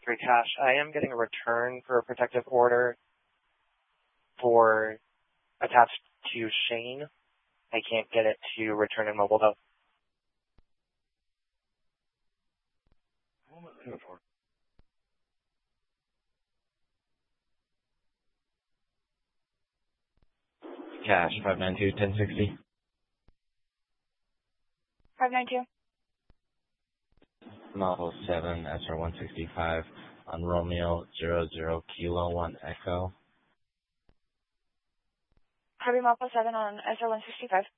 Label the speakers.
Speaker 1: free cash. I am getting a return for a protective order for attached to Shane. I can't get it to return in mobile though.
Speaker 2: Cash 592-1060.
Speaker 3: 592.
Speaker 2: Model 7 SR165 on Romeo 00 Kilo 1 Echo.
Speaker 3: Harvey Model 7 on SR165.